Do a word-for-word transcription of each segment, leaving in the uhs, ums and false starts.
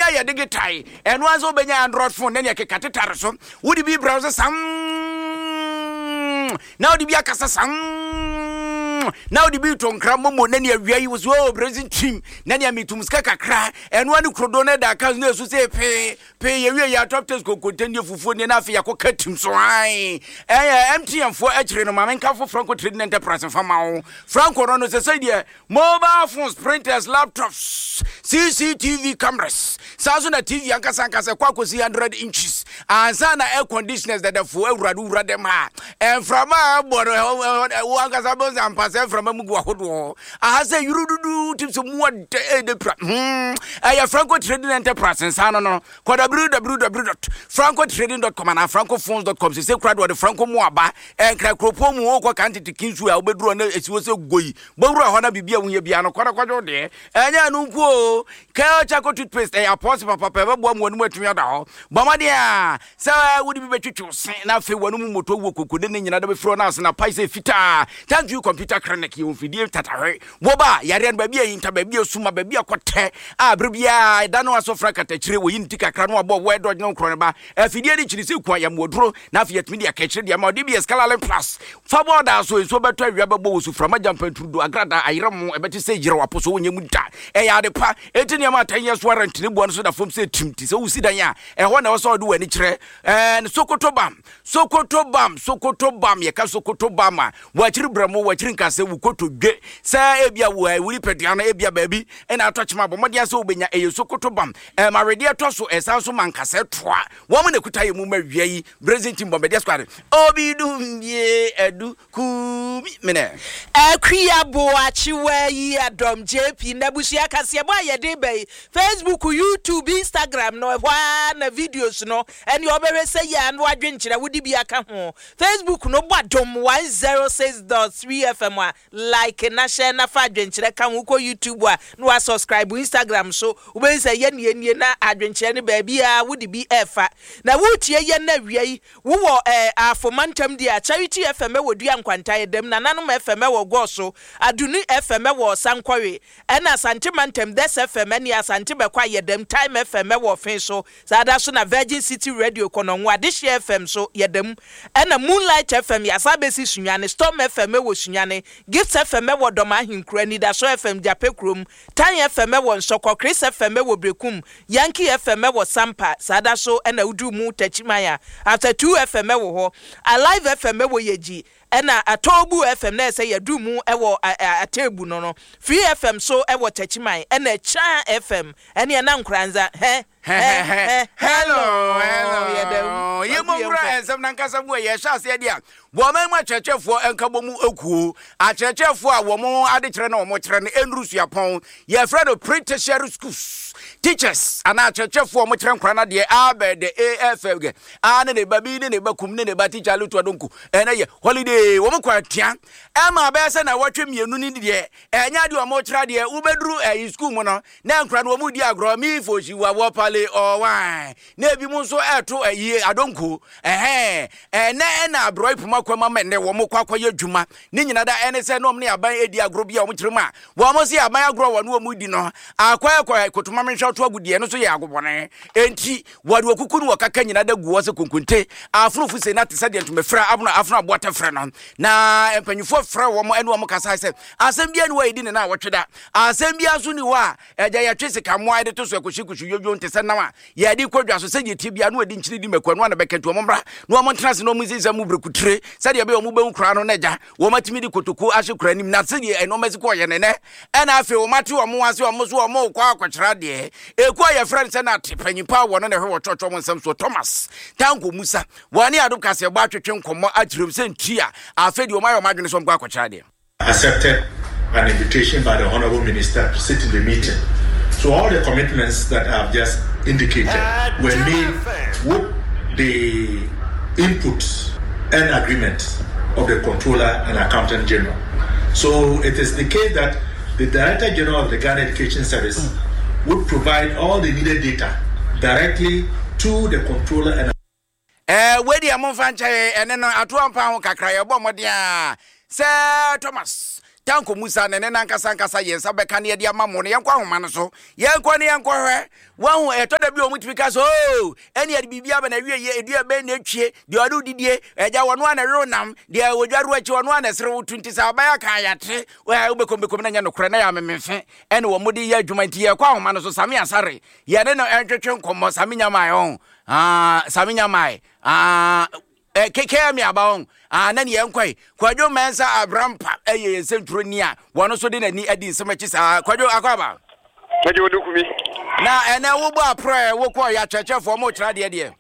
bia ya digital and once obenya Android phone then ya kekateta so would be browser sam now the bia kasa sam now the be to nkrammo mo na ne awia yi was oh Brazil team na ne amitum ska kakra and one krodone da account na so say pay pay ya ya top test ko contender fufuo ne na afi ya koka team so ai eh M T N for actually no mamenka for Franco Trading Enterprise fama Franco no say say there mobile phones, printers, laptops, C C T V cameras sazo na T V ankasa ankasa kwa ko one hundred inches and sana air conditioners that for uradu urade ma and from a bodo ankasa bon ampase from mugu ahodo aha say yurududu tips mo de pra hmm aya Franco Trading Enterprise sana no kwa w w w dot franco trading dot com and francophones dot com say crowd the Franco mo aba en kra kropo mu ko kantiti kinsu a obeduro na esiwo se goyi bawura ho na bibia wuye bia no kwada kwada de enya no nko ka chako toothpaste e apostle papa pe bo mo nu atumi ada ho boma de a sa wudi bi betwetwe sen na fe wanu mu moto wo kokode ne nyina da be fro na na paise fita thank you computer clinic you fidie tatare boba yare ba bia yinta ba bia suma ba bia kote a brebia da no aso fra katachire wo yinti kakra no abo wo edo no kro ne ba fidie ni chiri se kwa ya modro na fe yatumi dia kachire dia ma D B S Kalale Plus fa boda so so beto awia babo wo su fra ma jampa tudo agrada ayiramo ebeti se jire waposo wo nyemu da e ya de pa etini ma ten years warrant ne buano so da fom se timti se wusi dan ya e ho na wo so do wani kire eh Sokoto bam Sokoto bam Sokoto bam ye ka Sokoto bam a wa kire bramo wa kire nkase wu koto dwe sa ebia wo wuri pedia na ebia baabi e na atochima bomodia se obenya e Sokoto bam e ma redi atoso e sanso mankase toa wo mo ne kutaye mu mawie yi Brazil team bomodia squad obi dum ye edu kumi mene akria bo achiwe yi adom J P nabusia kase bo ayede be Facebook, YouTube, Instagram no hwa na videos no eni obere say ya no adwenkyere wodi bi aka ho Facebook no bodom one oh six point three F M like na share na fa adwenkyere ka ho ko YouTube a no subscribe Instagram so we say ye ne ne na adwenkyere ne ba bia wodi bi efa na wutie ye na wiei wo wo eh afomantam dia Charity F M wo dua nkwanta dem na nanom F M wo go so Aduni F M wo sankwawe ena santimantem des F M ne asante be kwa yedem Time F M wo fen so sada so na Virgin City Radio kononwa Dish F M so yedem ena Moonlight F M ya sabesi sunyane Storm F M wo sunyane Gift F M wo doma hinkura ni da so F M jape krom Time F M wo nsoko Chris F M wo brekum Yankee F M wo sampa sada so ena udu mu tachimaya after two F M wo ho Alive F M wo yeji ena Atobu F M na say yadu mu ewo atebu no no Free F M so ewo tachimai ena Cha F M ene na nkranza he hello hello ye momra ensem na nkasa mu ye sha se dia wo ma ma chechefo enkabo mu akuo a chechefo a wo mo ade kire na wo mo kire na enrusu apon ye friend of pre-tertiary schools teachers ana chechefo mo kire nkra na de abe de A F F ge ana ne babi ne ne bakum ne ne ba teacher lutu adonku ena ye holiday wo mo kwatia e ma ba se na wotwe mienu ni de enya de wo mo kire de ubedru e school mo no na nkra na wo mu di agro mi fo shi wa wo pale o wan na bi mu so eto ayi adonku ehe eh na na broi puma kwama menne wo mo kwakwa yadwuma ni nyina da ene se no ne aban edi agro bia wo mo kirema wo mo se aban agro wo no wo mu di no akwa akwa kotuma menhwa to agudie no so ye agobone enti wade okuku no wakaka nyina da guwo se konkunte afrofu se na tese de ntomefra abno afno abota frɛ no na empanyufo frɛ wo mo ene wo mo kasa se asem bia ne wa edi ne na wotweda asem bia so ni wa eja ya twese ka mo ade to so akoshikusu yoyo ntese na ya di kwadwa so se ye tibia no adi nkyiri di makwa no na beketo mo mbra no mo ntrase no mo zisa mu brekutire se de be mo be nkura no naja wo matimi di kotoku ahyekura nim na se de eno maziko ye ne ne ena afi wo mate wo mo ase wo mo so wo mo kwa akwakira de ekwa ye friend se na tepanyipa wo no ne hwe wo chocho mo nsam so Thomas tanko Musa wani adom kase gba atwetwe nkomo akyirem se ntia afi de wo mayo madwene so mkwa akwakira de accepted an invitation by the Honorable Minister to sit in the meeting. So all the commitments that I've just indicated were made with the input and agreement of the Controller and Accountant General. So it is the case that the Director General of the Ghana Education Service would provide all the needed data directly to the Controller and Eh we dia mo fanche ene no atoampa ho kakra ye bo modia Sir Thomas tanko musa ne ne nankasa nkasa yensa beka ne de amamo ne yenkwa homa no so yenkwa ne yenkwa hwe wahu etoda bi omutipika so oh ene ye bibia ba na wie ye edua be na atwie de odu didie eja wono ana ronam de wodwaru achi wono ana sere twenty sa ba ya kan yate wa ubekombekom na nya no kore na ya mememfe ene wo mudi ye adwuma nti ye kwa homa no so Sami Asare ye ne no entwetwe nkomo Sami Nyamai on ah Sami Nyamai ah eh keke mi abaon ah na ne yenkwai Kwadwo Mensa Abrampa eye sentro ni a wono so de nani adi nsemachi sa Kwadwo akwaba Kwadwo Dukumi na ene wo bo apre wo ko ya chechefo mo kira de de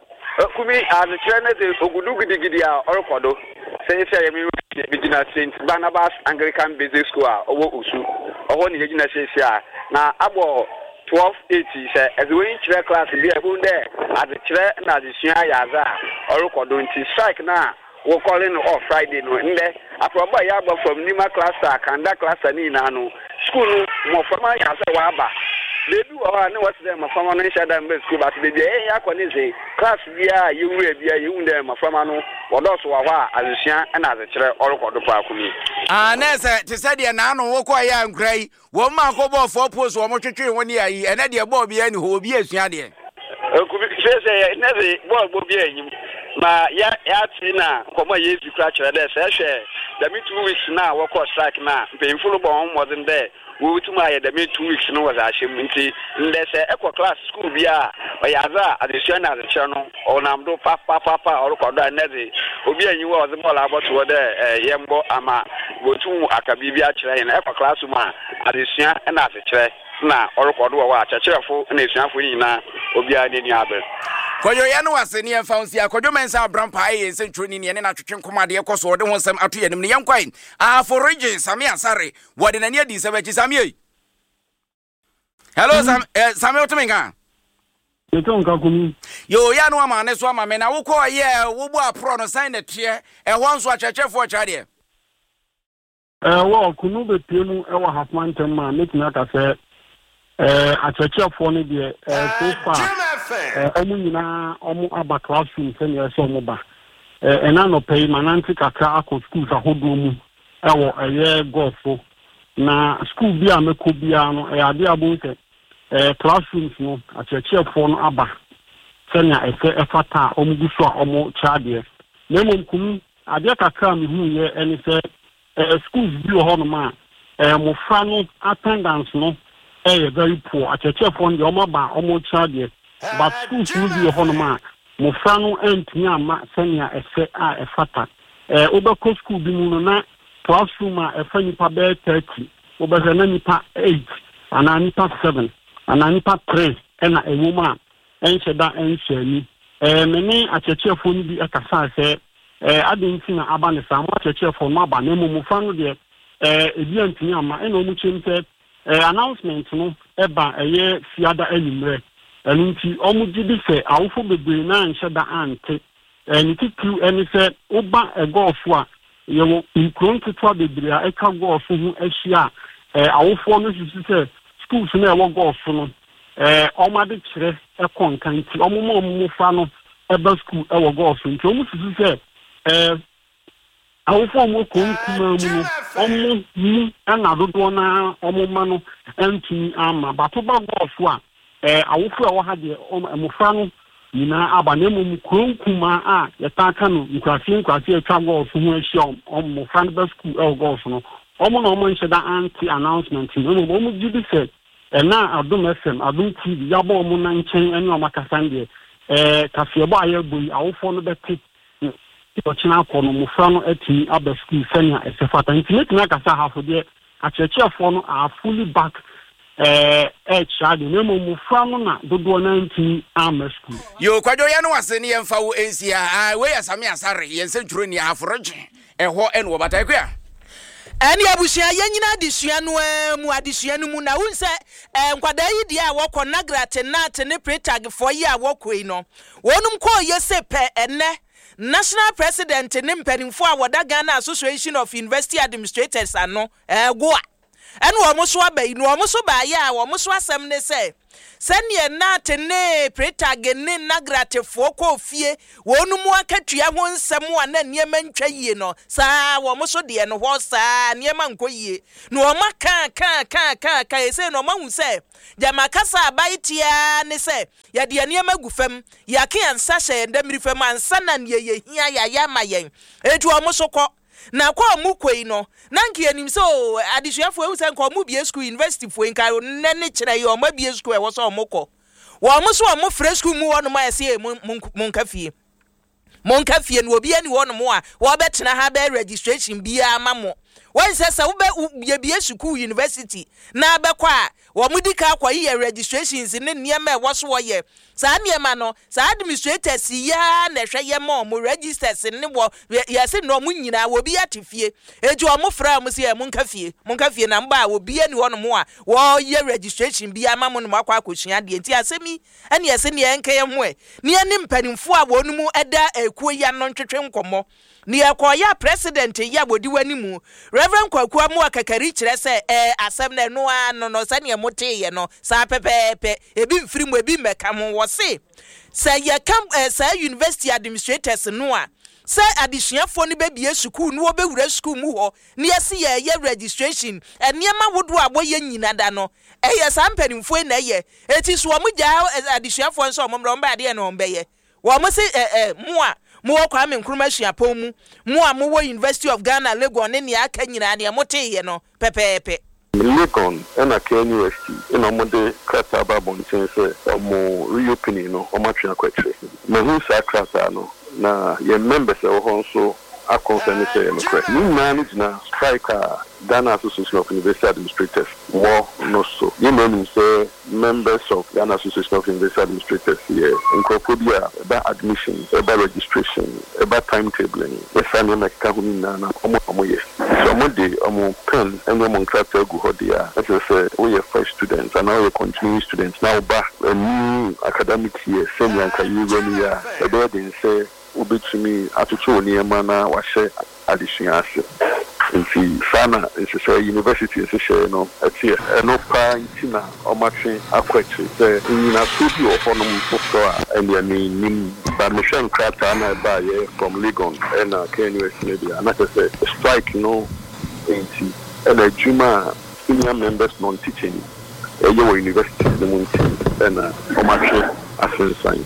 Kumi a the chene de ogudu gidigidi a orokodo say say yemi bidina Saint Barnabas Anglican Basic School a owo Osu owo ni yegina say say na abo twelve eighty say as we kire class bi e bu nde a the kire na the sua ya za orokodo nti strike na we calling off Friday no nde aproba ya agba from Nima cluster Kanda cluster ni na no school mo formal ya say wa aba they do uh no what's them from on shada mbe school but they dey yakoni say class bia you we bia you dem from anu wodos wa wa azisia na azekire orokodo pa akumi ah na se te se de na anu wo ko ya nkrai wo ma ko bo four post wo mo twetwe woni ayi ene de bo bia ni ho obi asua de akumi say say na say bo bo bia enyim ma ya ya tina komo yesu kra kire de se hwe the me two weeks na wo ko strike na mpemfulo bo on modern there we to my the me two weeks no was ashim nti nde se ekwa class school bia oyaza adesua na adesua no onamdo papa papa orokodo aneze obi anyi wo ze ball aboto de yembo ama botu akabibi a kire na ekwa class ma adesua na adekire na orokodo wa achachirefo na esuafo ni na obi ani abe Kwadwo ya no wase ne enfaunsi Kwadwo Mensa Abrampa aye sentro ni ne na twetwe nkomade ekoso wode ho nsem ato yanim ne yenkwai ah for region Sami Asare wode na ne adi sebachi Sami ei Hello Sam eh Sami otumenga Yeto nka kumi yo ya no ama ne so ama me na wo ko ye wo bu apro no sign na tie e ho nso achechefo chade eh wo kunu betie mu e wa halfman tem ma metina ka se eh achechefo ne de eh so far eh omu nyina omu aba classroom se ne so omu ba eh ena no pay mananti kakra akọ school ahodo mu e wo eye golfo na school bia meko bia no e ade abo se eh classrooms no achechefo no aba se na efe efata omu guso a omu chade na mom kunu ade kakra me hu ye eni se eh schools bi ho no ma eh mo fra no attendance no eh very poor achechefo no omu ba omu chade but schools bi ho no ma mo fra no entimi ama se na efe a efata eh obeko school bi mu no na classroom a efe nipa be thirty obeze na nipa eight ana nipa seven ana nipa three ena ewuma encheda enchani eh meni achechefo ni bi akasa se eh adenti na aba ne samu achechefo no aba na mu fa no de eh ebi antini ama ena omu chimte eh announcement no eba eye fiada animre enunti omu gidi se awofo bebre na encheda ante eh nitiku eni se oba egolfo a yewo inkrontwa bebre a eka golfo hu ahia eh awofo no sisi se schools na ewo golfo no eh omade kire ekon kanti omumo omumo fa no eba school ewo golfo nti omu sisi se eh awofo mo konkuma mu no omu mu na dodo na omuma no enti ama batoba golfo a eh awofo ewo ha de omufa no nyina aba na mu konkuma a yetaka no nkwasi nkwasi etwa golfo hu ahia omufa no ba school ewo golfo no omu na omu ncheda anti announcement no mo omu gidi se ena adum F M adum T V yabo omu na nchen eni omakasande eh kafebo ayeboyi awofo no beti ochina akono mufra no ati aba school senia esefata ntimeti na kasa hafo de achechefo no are fully back eh eh chade nemo mufra no na dodo na nti ama school yo Kwadwo ya no wase ne yemfa wo ensia ah we ya Sami Asare yensentro ni afroje eho eno batai kwa Ani abusia yanyina adisua no mu adisua no mu na wunse nkwada yi dia a wokọ nagrate nat ne pretag fo yi a wokọ yi no wonum ko yese pe enne national president ne mpanimfo a woda Ghana Association of University Administrators ano egwo a ene wo mo so abayi no wo mo so ba ya wo mo so asem ne se sɛnea nate ne pretag ne nagratefoɔ kɔ fie wɔn mu akatua ho nsɛm a na nneɛma ntwa yie no saa wɔn so deɛ no hɔ saa nneɛma nkɔ yie no wɔn ka ka ka ka ka ɛsɛ no wɔn hu sɛ jama kasa abaitia ne sɛ yɛde nneɛma gu fam yɛake ansa hyɛ ndamiri fam ansa na ne yɛ hia ya ya ma yɛn etu wɔn so kɔ na kwa mu koi no na nke anim so adesuafo ehu sɛ nka mu bie school university fo nka ne ne kyerɛ yɛ ɔma bie school ɛwɔ so ɔmo kɔ wɔn so ɔmo fresh school mu wɔn mo ayɛ mu mu nka fie mu nka fie no obi ani wɔn mo a wɔbɛtena ha bɛ registration bia ama mo wɔn sɛ sɛ wobɛ yɛ bie school university na bɛkɔ a wɔn di ka akɔ yɛ registrations ne nneɛma ɛwɔ so wɔyɛ saa nneɛma no saa administrators ya na hwɛ yɛ ma ɔmo registers ne wɔ yɛse no ɔmo nyinaa obi ate fie etu ɔmo fra ɔmo sɛ mo nka fie mo nka fie na mba a obi ani hɔ no mo a wɔyɛ registration bi ama mo no akɔ akɔsua deɛ nti asɛmi ɛne yɛse ne yɛnka yɛ ho ɛ ne yɛne mpanimfo a wɔn mu ɛda ekuo ya no ntwetwe nkɔmmɔ ne yɛkɔyɛ president ya bodi wani mu Reverend Kwaku amu akakari kyerɛ sɛ eh asɛm na no ano no sɛ ne mote ye no saa pepepe ebi mfiri mu ebi meka mo wɔ se sɛ yɛ kam eh, sɛ university administrators no a sɛ adesuafo no bebie school no obewura school mu hɔ ne yɛse yɛ yɛ registration ɛnneɛma wodo a wɔyɛ nyina da no ɛyɛ saa mpanimfo na ɛyɛ eti so wɔn gya adesuafo nso wɔn mbrɛ wɔn ba de na wɔn bɛyɛ wɔn se eh eh mu a mo kwa me nkruma hyiapɔ mu mo a mo wɔ University of Ghana Legon ne ne aka nyina ne mo teyɛ no pepepe Legon and a K N U S T in a mode crata babon sense or more reopening or much quite. Mahusa crata na ye members also are concerned say no new manage na striker Ghana Association of University Administrators war no so you know say members of Ghana Association of University Administrators here incorporated about admission about registration about timetabling the family make kahuni na na omo omo yes so mo dey omo pen and omo contract go ho dia as I say we are fresh students and now we continuing students now back a new academic year senior and you when we are the dey say ubitumi atutu oniema na wahye addition ase nti sana nse university nse no atie eno pa ntina omatwe akwachi se nyina studio ofono mfofo a ene ni nim ba mission krata na ba ye from Legon and K N U S media na say strike no nti ene juma senior members non teaching e ye university no munti ena omatwe asensan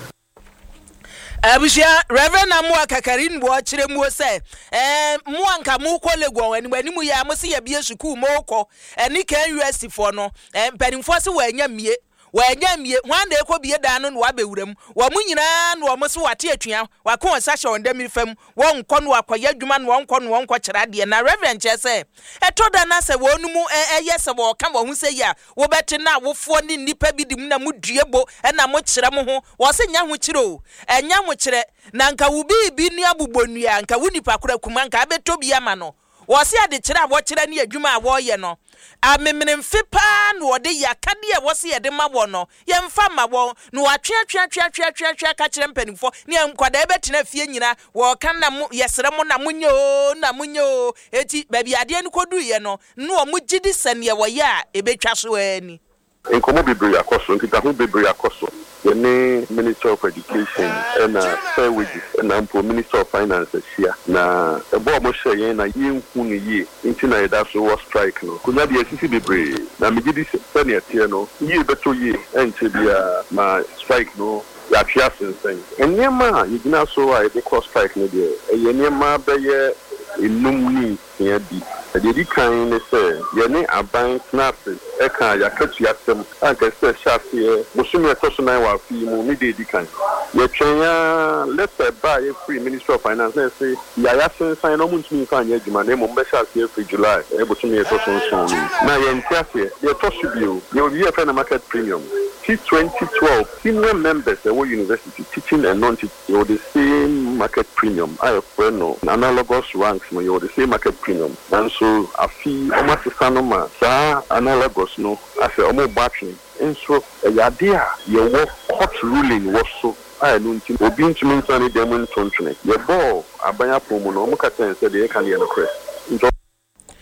Abushia Reverend Amua Kakarin bo kyerɛ mu sɛ eh mu anka mu kɔ Legon ani wani mu ya mo se ya bie school mo kɔ ani K U S fo no eh mpanimfo se wanya mie wanya mie hwan na ekɔ bie da no no abewuram wo mu nyina no mo se wate atua wakɔ sa hyɛ onda mi fam wo nkɔ no akɔyɛ adwuma no nkɔ no nkɔ kyerɛ de na Reverend kyerɛ sɛ ɛtɔ da na sɛ wonu mu ɛyɛ sɛ wo ka wo hu sɛ ya wo bɛte na wofo ne nipa bi dim na mu duebo ɛna mo kyerɛ mo ho wo se nya ho kyerɛ o ɛnya mo kyerɛ na nka wo bi bi ni abubonua nka wo nipa kora kuma nka abɛtɔ bi ama no wo se ade kyerɛ a wo kyerɛ ne adwuma a wo yɛ no amemene mfipa no ode yakade e wo se yede ma wo no ye mfa ma wo no atwe atwe atwe atwe atwe atwe ka kyerɛ mpanimfo ne nkwada ebetena fie nyina wo kan na yesere mo na munyo na munyo eti ba bi ade no kodu ye no no mo gidi sane wo ye a ebetwa so ani enkomo bibiri akoso nkita ho bibiri akoso the Minister of Education and uh, fair wages and uh, Minister of Finance here. Na a boy must say na yin kuni ye into na that's was strike no. Could not be a C C B brave. Na me this senior tier no. Ye better ye and to be uh, my strike no. Ya fiasen thing. And yema you na so I the cross strike no there. E yema be ye enum ni here di. The di kan ne say ye ne aban snapses e kan ya katu yasem anka say shafe musumi etoso na wa fi mu mi de di kan ye twenya letter by free Minister of Finance na say ya yasen sign no muntumi kan ye adwuma na mo be shafe free July e musumi etoso nso na ye ntiafe ye toso bio ye obi e na market premium twenty twelve senior members at our university teaching and non-teaching you the same market premium I have no analogous ranks no you the same market premium and so I feel almost sanoma sa analogous no I say almost batching and so a idea your work court ruling was so I don't think obi ntumi nsani dem ntontone your ball abanya promo no mo ka ten say they can hear no crest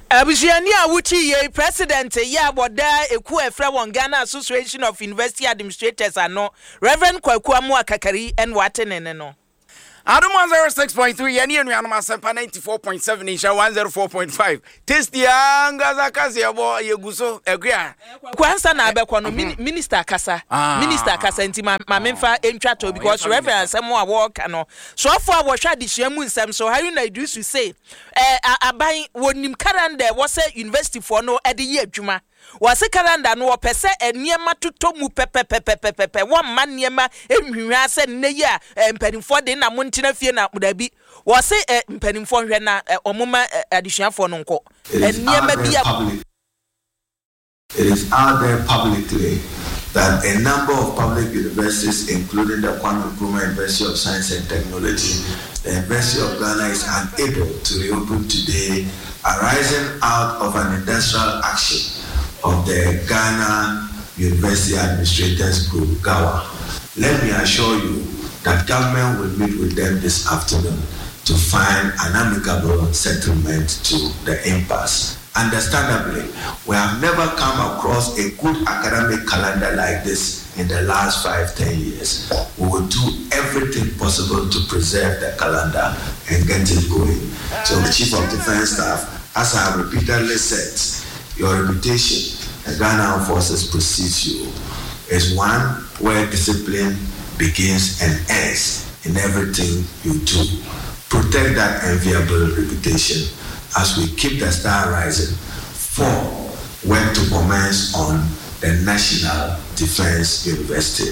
Abusiani awuchi ye president ya boda eku efra won Ghana Association of University Administrators ano Reverend Kwaku Amu Akakari and watenene no. Adam one oh six point three, yani enu yanuma asempa ninety-four point seven, insha one oh four point five. Tasty anga za kazi ya bo yeguso egria. Kwanza na abekwa no minister kasa. Minister kasa nti ma memfa entwato because Reverend Asemo awok ano. So for our shadi shemu nsem so how you na do to say eh aban wonim karanda wo say university for no e de ye adwuma. Wase kalanda no opese eniema toto mu pepepepepepe wo man niema enhwehwa ase nne yi a mpanimfo de na montina fie na mudabi wase mpanimfo hwe na omoma adisuafo no nko eniema bia. It is out there publicly that a number of public universities, including the Kwame Nkrumah University of Science and Technology, the University of Ghana, is unable to reopen today, arising out of an industrial action of the Ghana University Administrators Group, GAWA. Let me assure you that government will meet with them this afternoon to find an amicable settlement to the impasse. Understandably, we have never come across a good academic calendar like this in the last five, ten years. We will do everything possible to preserve the calendar and get it going. So the Chief of Defense Staff, as I have repeatedly said, your reputation, the Ghana Armed Forces precedes you, is one where discipline begins and ends in everything you do. Protect that enviable reputation as we keep the star rising for work to commence on the National Defense University.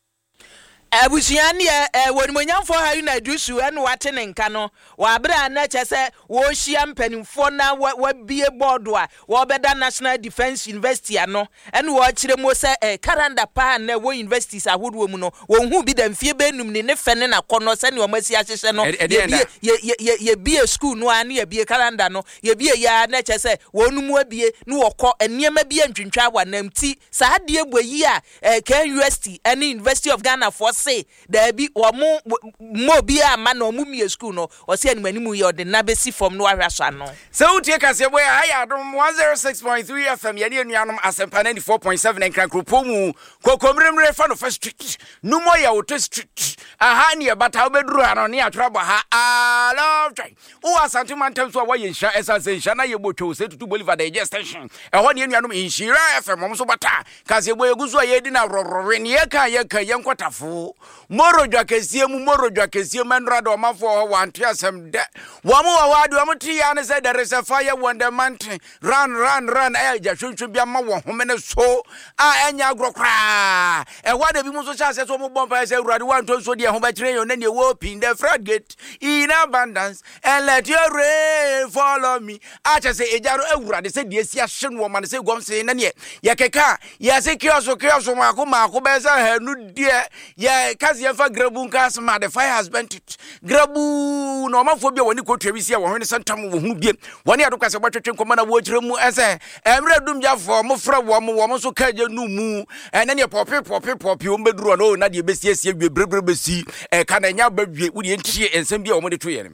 Abusiani eh wonimonyamfo ha na dusu ene watene nka no wa bra na chese wo hia mpanimfo na wa bie board a wo beda National Defense University ano ene wo kire mo se eh calendar pa na wo universities ahodo mu no wo hu bi da mfie benum ni ne fene na kono se ne o masi ahyehye no ye ye ye bie school no ane ye bie calendar no ye bie ya na chese wo numu abie ne wo kọ eniema bie ntwintwa wa namti sa de ebuyi a eh K U S T ene University of Ghana for say there be or mo mo be a man or mummy school no or say animu ye or the nabesi from no ahwaso no. So take us away I adom one oh six point three F M yene nuanom asempa ninety-four point seven enkran kropomu kokomremre fa no first street no mo ya auto street aha ne bata obeduru ano ne atwaba ha I love try o asante mantam so wa ye sha esase sha na ye botwo se tutu Bolivar the extension e ho ne nuanom inshira F M mo so bata kase boy eguzo ye di na rorore ne ye ka ye ka ye nkotafo moro dwa kesie mu moro dwa kesie manra do mafo ho wantu asem de wo mo wa wadu wo ti ya ne say there is a fire on the mountain run run run eh ja twetwe bia ma wo home ne so a enya agrokra e ho da bi mu so cha se so mo bompa say urade wantu so de ho ba kire yo ne ne wo pin the frigate in abundance and let your rain follow me a cha say ejaro urade say de esi ahye no ma ne say gom say ne ne ye keka ye say kioso kioso mako mako be say hanu de ye kazi fa grabu nkas ma the fire has burnt it grabu no mafo bia woni ko twabisi a wo hwene santam wo hu biem woni ado kwase botwetwe nkoma na wo kire mu ese emre dum jafo mo fra wo mo wo mo so kaje nu mu ene ne popi popi popi o mbeduro no na de besi esie dwe brebre besi e ka na nya badwe wo de ntie ensem bia wo mo de to yere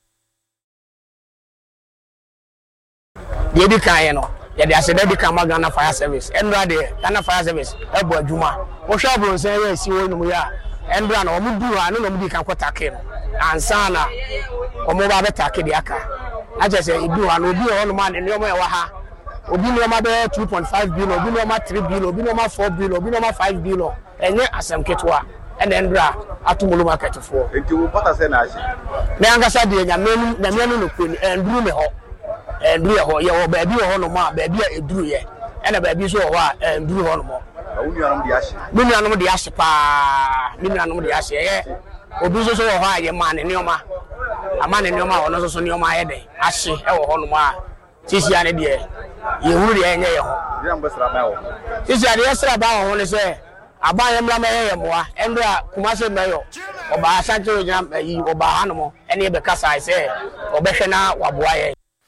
de di kan no ya de asede di kan ma Ghana Fire Service enra de Ghana Fire Service e bo adwuma wo hwa bro se ya si wo num ya enra na omu duru anu na mu di kan kwotake no ansa na omu ba be take de aka aje se idu anu obi ho no ma ne nyomo e wa ha obi no ma be two point five billion obi no ma three billion obi no ma four billion obi no ma five billion enye asem ketwa ene enra atumulu market fo enti wo pata se na aje me angasa de nya menu na menu no kwani enduru me ho enduru ye ho ye wo ba bi ho no ma ba bi eduru ye ene ba bi so ho a enduru ho no mo awunu anum de ahye minu anum de ahye pa minu anum de ahye ye obi so so ho a ye ma ne neoma ama ne neoma ono so so neoma ye den ahye e wo ho no ma tisi ane de ye wuru de enye ye ho ye ambasra ba ho tisi ane ye sra ba ho ne se aba ye mla ma ye ye moa endra kumase meyo oba asante nya yi oba hanom ene be kasa se obehwe na waboa ye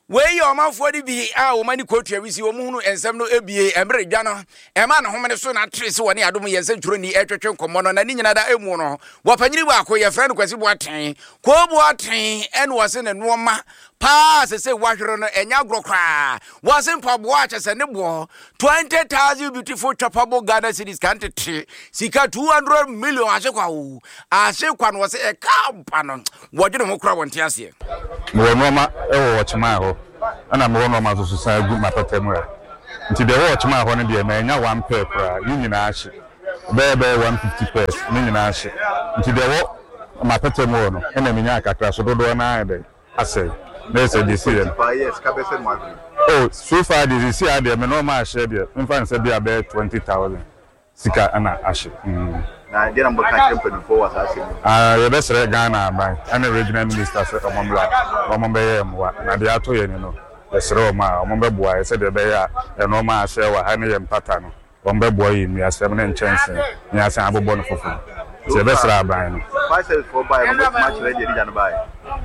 wei yo manfo de bi a wo mani kotu awisi wo mu hunu ensem no ebie emre dwa no e ma no homene so na trese woni adom yense nturo ni etwetwe nkomo no na ni nyina da emu no wo panyiri ba ko ye friend kwasi bo aten ko bo aten en wo se ne no ma pa se se wahwero no enya grokra wo se mpaboa ache se ne bo twenty thousand beautiful chopable Ghana cities kan tete sika two hundred million ache kwa wo ache kwa no se e kampa no wo de mo kra wonte ase mo no ma e wo chima ho ana mo no ma so sa gu mapatem ra nti de wo chima ho ne de ma enya one pair kra ni nyina ache be be one fifty pairs ni nyina ache nti de wo mapatem ho no ena me nya kakra so dodo na ade ase na ese de si yes ka be se mo oh so far the see ade me no ma share there in fact say be about twenty thousand sika ana ache mm na dia mbo ka company for was ache ah ye be sere Ghana ban ana regional minister say omomla omombe ye mwa na dia ato ye ni no be sere o ma omombe boa ye say de be ya e no ma share wa ha ne ye mpata no ombe boa yi mi asem ne chance ni asan abobo no fofo se be sere aban no five service for buy no match ready dia no buy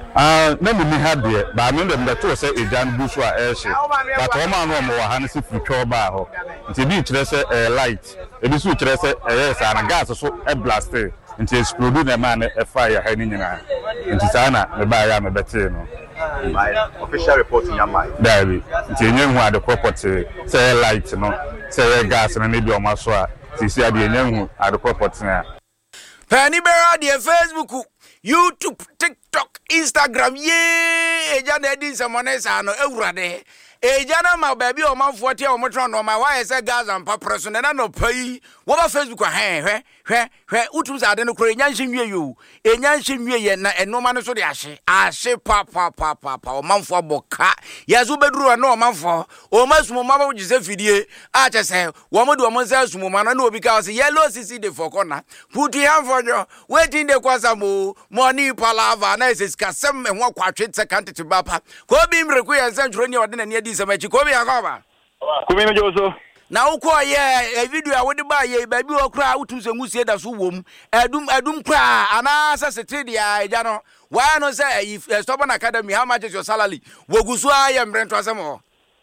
ah na mi ha de ba mi dem de to say ejan busu a e hye but o ma no mo wa ha ne se futwo ba ho nti bi kire say light e bi su kire say eh sa na gas so e blast nti explode na ma na e fire ha ni nyina nti sa na me ba ya me bete no my official report in your mind dabi nti enye hu ade property say light no say gas na ne bi o ma so a ti si ade enye hu ade property na Penny Bera de Facebook, YouTube, TikTok, Instagram, ye eja na edi semone sa no ewurade. Eja na ma baby o man forty o motron no ma why say gas and papa so na no pai. Wo ba Facebook he hwe hwe hwe utu za de no kro enya nhimwie yo. Enya nhimwie ye na enoma no so de ahye. Ahye pa pa pa pa pa o manfo boka. Yezu beduru na o manfo. O masumo ma ba gise fidie. A che se wo mo de o mo se asumo ma na obi ka say yellow C C de for corner. Put your hand for you. Waiting de kwasa mo money palava na ese skasem me ho kwatwe second to bapa. Ko bi mreku ye nsantro ni ode na ne Samachi Kobi Akoba. Kumi Joso. Na uko ye a video a wodi ba ye baby o kra utu se ngusie da so wom. Adum adum kra ana sa setri dia eja no. Why no say if Stubborn Academy how much is your salary? Wogusu aye mrento asemo.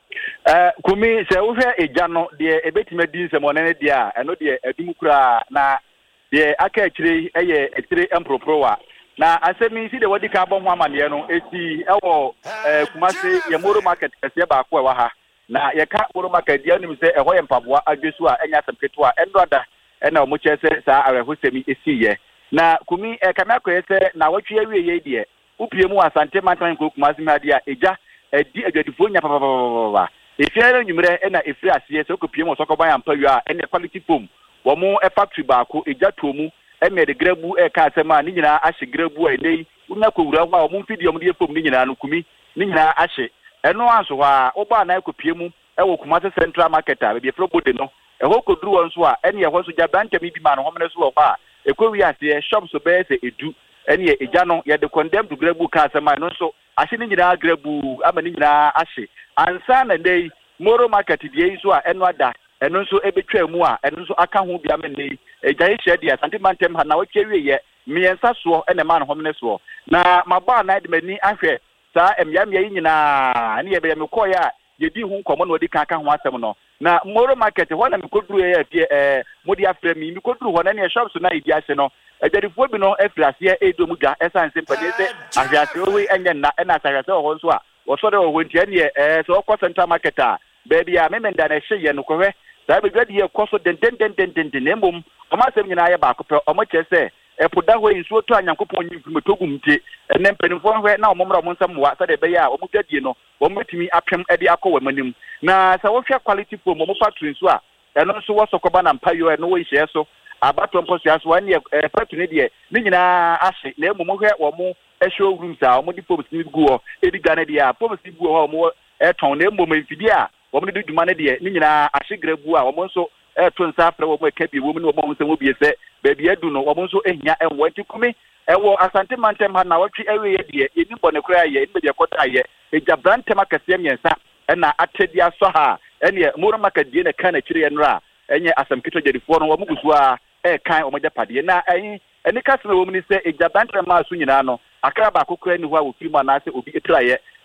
Eh Kumi se wo hwe eja no de ebetime din se mo ne dia eno de adum kra na de aka akire eye etire emproprowa. Na asemi si de wodi ka bom amane no eti ewo eh Kumasi ye Moro market kase ba ko ewa ha na ye ka Moro market dia nim se eho ye mpaboa adwesu a enya semketo a endoda ena omo chese sa arehosemi esi ye na Kumi e kana ko yese na watwe awie ye die upie mu Asante Mantan ko Kumasi ma dia eja edi adwadifo nya papa papa efiare nyumre ena efiri ase se ko pie mu sokoban ampa wi a ene quality foam wo mu e factory ba ko eja tomu eme de grabu e ka asema ni nyina ahye grabu e nei unya kowura ho a omu mfidi om de fom ni nyina no Kumi ni nyina ahye eno anso ha oba na ekopie mu e wo Kumasi Central Market a be flobode no e ho koduru won so a ene ye ho so jabanta mi bi ma no homne so wo ba e ko wi ase shop so be se edu ene ye eja no ye de condemn to grabu ka asema no so ahye ni nyina grabu ama ni nyina ahye ansa na nei Moro market die so a eno ada eno nso ebetwa mu a eno nso aka ho bia menei ejaye hye dia Asante Mantam ha na watwe ye miensa so ene ma no homne so na maba na de mani ahwe sa emyam ye nyina ne ye be me koye a ye di hu nkomo na odi kan aka ho asem no na Moro market ho na me koduru ye afie eh modi afre mi mi koduru ho na ne shops na idi ase no ejarifo bi no afrase edo mu ga esanse mpanese ahwiase owe enye na na asahwase ho nso a wo so de ho ntia ne eh so ko Central Market a baby a memenda na hye ye no kohwe da be gadi ye koso den den den den den den embom omasem nyina ye ba ko pe omochese epoda ho insuo to anyankopon nyimfim togumte ene mpanimfo hwe na omomra omonsam wa sa de be ya omugadi no ometimi apem ede akọ manim na sa wo hwe quality foam omo factory nso a eno nso wo sokoba na mpayo eno wo nhye so abato mposia so ane e factory de ni nyina ahye na emom hwe wo mo ehwe rooms a omo di foam sni guo edi Ghana dia foam sni guo ho omo eton na emom mfidi a women do dwuma ne de ni nyina ahye grabu a womo nso e to nsa afra womo eka bi womo ne womo nso wo bi ese baby edu no womo nso ehia enwo nti Kumi ewo Asante Mantam ha na watwe awe ye de eni bone kra ye eni de kota ye eja brante makase miensa ena atedi aso ha ene Moro market die ne kana kire ye nra enye asam kito jedifo no womo gusu a e kan womo japade na eni eni kasena womo ni se eja brante ma so nyina no akra ba kokra ni ho a wo firma na se obi etraye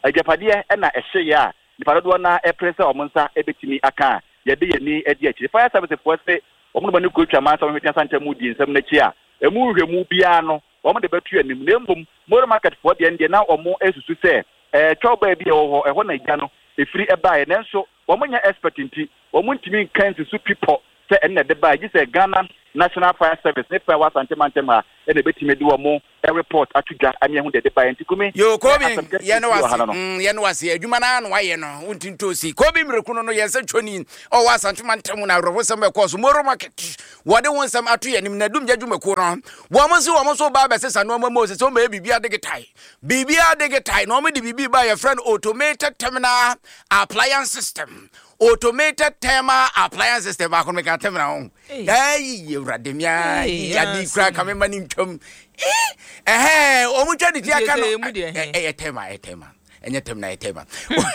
agapade e na ehye ya nipa do na e press omonsa e betimi aka ye de ye ni e di akire fire service for say omo no ko twa ma sa omo tia santa mu di nsam na chi a emu hwemu bia no omo de betu anim na mbom more market for de ndie na omo esusu say eh choba bia wo ho e ho na gya no efiri e bae nanso omo nya expert nti omo ntimi kan su people say enne de bae gi say Ghana National Fire Service ne fa wasante mantema e na betimi de omo e report atudwa ami hu de de bae nti kumi yo kobi ye no wase mm ye no wase adwuma na no waye no untintosi kobi mrekuno no ye se twoni o wasante mantemu na robosam e koso moro market wode wonsam ato ye nim na dum jadwuma ko no wo mo se wo mo so ba be sesa no mo se so ma bibia digital bibia digital no mo de bibi ba your friend automated terminal appliance system automated thermal appliance system ba ko me ka terminal eh Rademia ya di kra ka me mani ntwam eh eh o mu twadi ti aka no eh tema eh tema enye tema eh tema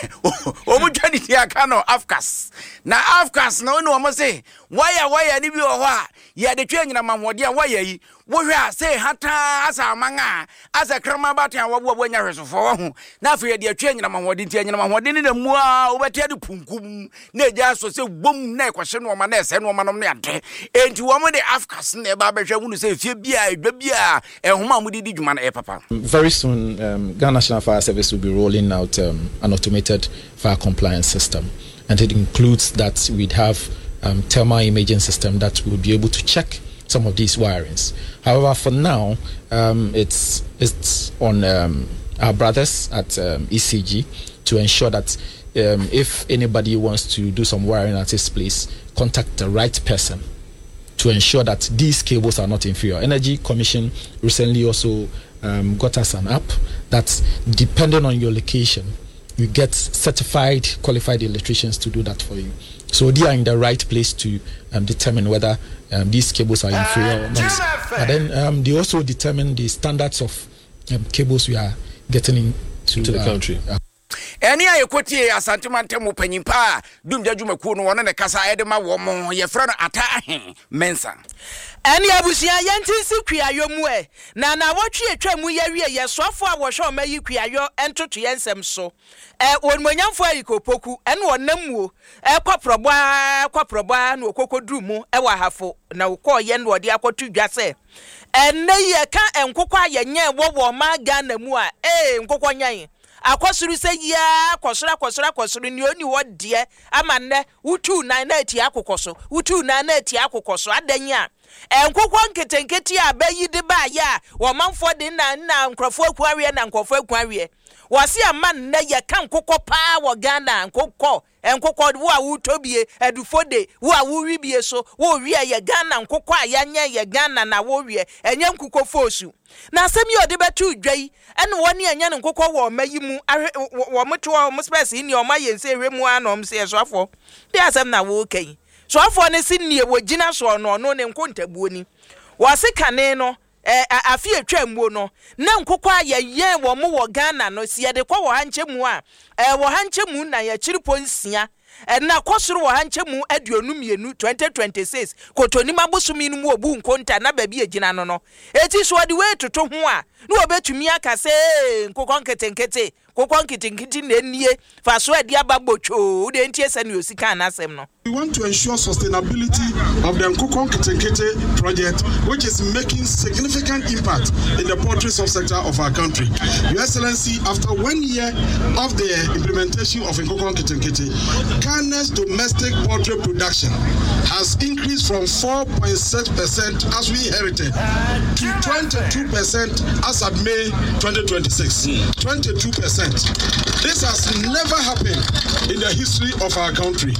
o mu twadi ti aka no afkas na afkas no no mo se waya waya ni bi o ho a ya de twa nyina mamode a waya yi wo hwe a se hata asa manga asa krama batan wo bo nya hwesofo wo ho na afa ya de twa nyina mamode ti nyina mamode ni na mu a wo betia de punkum na eja so se bom na ekwhye no ma na ese no ma no ne ade enti wo mo de afkas na e ba behwe hunu se fie bia edwa bia ehoma mu di di dwuma na e papa. Very soon um, Ghana National Fire Service will be rolling out um, an automated fire compliance system, and it includes that we'd have um, thermal imaging system that will be able to check some of these wirings. However, for now, um, it's it's on um, our brothers at um, E C G to ensure that um, if anybody wants to do some wiring at this place, contact the right person to ensure that these cables are not inferior. Energy Commission recently also um, got us an app that, depending on your location, you get certified, qualified electricians to do that for you. So they are in the right place to um, determine whether um, these cables are inferior or not. But then um, they also determine the standards of um, cables we are getting into to the uh, country. Uh, Eni ayekoti asante mantemu panyimpa dum jadwuma ku no wono ne kasa ede ma wo mo ye fra no ata ahen mensa Eni abusia yentisi kuayo mu e na na wotwe etwa mu ye wie ye sofo a wo hwe ma yi kuayo entoto yensem so eh wonmonyamfo ayikopoku ene wonamuo eh kwaproba kwaproba na okokoduru mu e wa hafo na ukọ ye no ode akotu dwase enne ye ka enkokwa ye nye wo wo ma Ghana mu a eh nkokwa nyan akosuru se ya akosura akosura akosuru ni oni wodie amanne utu nine na eti akokoso utu nine na eti akokoso adanya enkokwo nketenketi abayi de ba ya wo manfo de na na nkrofo akuawe na nkofo akuawe wasi amanne ye kan kokko pa wo Ghana nkokko enkokko wo a wutobie edufode wo a wuribie so wo wie ye Ghana nkokko a yanye ye Ghana na wo wie enye nkokko fosu na asemi ode betu dwai ene woni anya ne nkokko wo mayi mu wo moto wo space ni o maye nse hwemu anom se esofo de asem na wo kan so afọ ne sinnie wo gina so no no ne nkontabuo ni wase kane no eh afi atwammo no na nkokwa ye wo mo wo Ghana no sie de kwa wo hanchemu a eh wo hanchemu na ya chiripo nsia na kwosoro wo hanchemu aduonu mienu twenty twenty-six kotoni mabosumi no mu obu nkonta na ba bi agina no no eti so de we toto ho a na obetumi aka se nkokwa nketenkete kokwa nkitinkiti na nie fa so ade ababotwo de ntie se ne osika na asem no. We want to ensure sustainability of the Nkokon Kitenkete project, which is making significant impact in the poultry subsector of our country. Your Excellency, after one year of the implementation of Nkokon Kitenkete, Ghana's domestic poultry production has increased from four point six percent as we inherited to twenty-two percent as of May twenty twenty-six. twenty-two percent. This has never happened in the history of our country.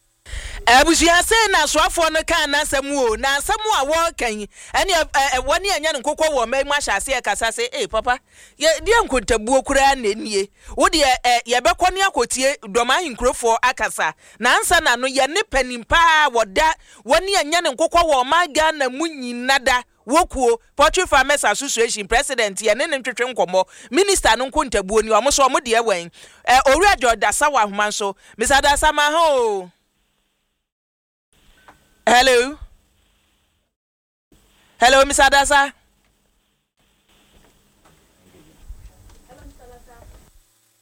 Abusia se na soafo no kan na asemu o na asemu a wo kan ene woni anya ne kokko wo mai ma hyase e kasa se eh papa ye die nkontabuo kura na nie wo de ye bekoni akotie doma hinkrofo akasa na ansa na no ye ne panimpa woda woni anya ne kokko wo ma ga na munyinada wokuo Poultry Farmers Association president ye ne ntwetwe nkomo minister no nkontabuo ni omo so omo de wen eh owura Jodasa wa homa so Mister Dasa ma ho. Hello. Hello, Mister Dasa.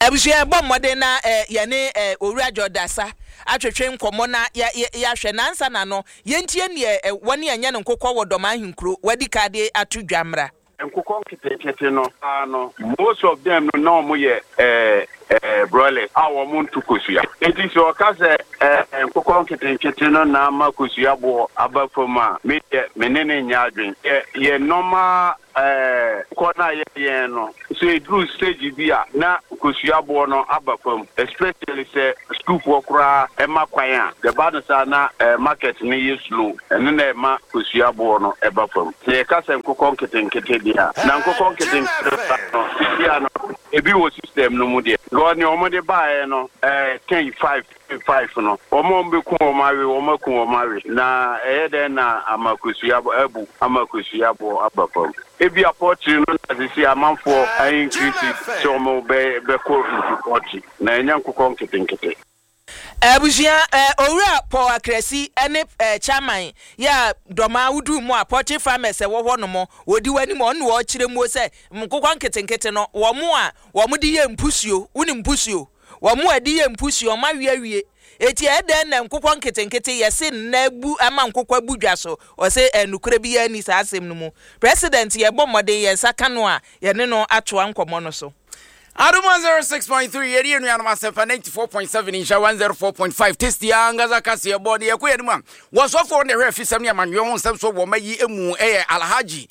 Abusia bom modern na eh yene eh owura jodasa atwetwe nkomo na ya ya hwe nansa na no yentie ne woni anya ne nkokɔ wodoma ahinkro wadi kade atudwamra nkokɔ nkete no ano most of them no no mo ye eh eh broilers awo mo ntukosua enti so ka se eh nkokɔ nkete nkete no na makosua bo abafoma me menene nya adwen ye normal eh kona ye ye no so e do stage bia na kosua bo no abafam especially say school for kra e makwan a the bad sa na market ni ye slow ene na ma kosua bo no e bafam se ka se nkokɔ nkete nkete bia na nkokɔ nkete nkete no bia no e bi wo system no mu de go ni omo de ba no eh ten five five no omo mbe ku omo awe omo ku omo awe na e de na amakosua bo ebu amakosua bo abafam ebi apɔtri no na sisi amanfo ayi increase so mo be be ko report na enya nkokɔ nkete nkete Abusia eh owura Paul Akresi ene eh, chairman ya doma wudu mu apɔtri farmers e wo hɔ no mo odi wani mo no wo kyire mu se nkokɔ nkete nkete no wo mo a wo mo di ye mpusuo woni mpusuo wo mo adi ye mpusuo ma wie wie eti eden na nkokɔ nkete nkete yesi na bu ama nkokɔ budwa so o se enukure bi ya ni sa asem no mu president ye bɔ modern ye saka no a ye ne no atoa nkomo no so Adam one oh six point three area no yana masefa ninety-four point seven insha one oh four point five test ya ngaza kasi ya body ya kwe nima wasofo ne refi sam ne amanwe ho sam so wo mayi emu eh alhaji